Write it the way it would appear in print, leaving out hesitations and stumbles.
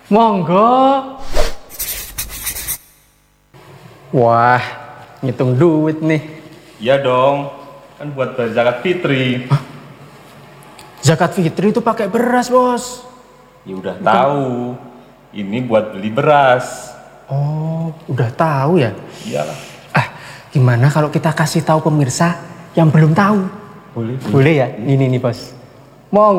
Monggo. Wah, ngitung duit nih. Iya dong, kan buat bayar zakat fitri. Zakat fitri itu pakai beras, Bos. Ya udah tahu, ini buat beli beras. Oh, udah tahu ya? Iyalah. Gimana kalau kita kasih tahu pemirsa yang belum tahu? Boleh. Boleh ya? Ini nih, Bos. Monggo.